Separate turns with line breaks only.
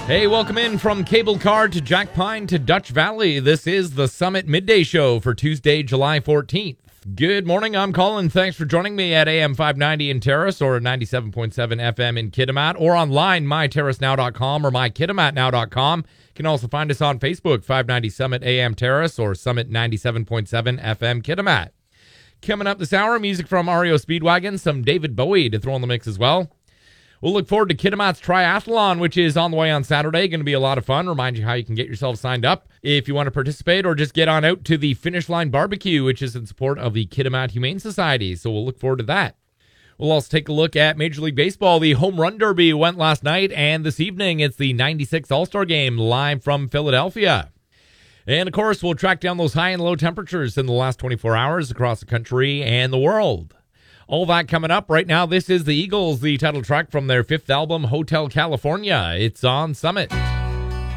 Hey, welcome in from Cable Car to Jack Pine to Dutch Valley. This is the Summit Midday Show for Tuesday, July 14th. Good morning, I'm Colin. Thanks for joining me at AM 590 in Terrace or 97.7 FM in Kitimat or online, myterracenow.com or mykitimatnow.com. You can also find us on Facebook, 590 Summit AM Terrace or Summit 97.7 FM Kitimat. Coming up this hour, music from REO Speedwagon, some David Bowie to throw in the mix as well. We'll look forward to Kitimat's Triathlon, which is on the way on Saturday. Going to be a lot of fun. Remind you how you can get yourself signed up if you want to participate, or just get on out to the Finish Line Barbecue, which is in support of the Kitimat Humane Society. So we'll look forward to that. We'll also take a look at Major League Baseball. The Home Run Derby went last night, and this evening it's the 96th All-Star Game live from Philadelphia. And, of course, we'll track down those high and low temperatures in the last 24 hours across the country and the world. All that coming up right now. This is the Eagles, the title track from their fifth album, Hotel California. It's on Summit.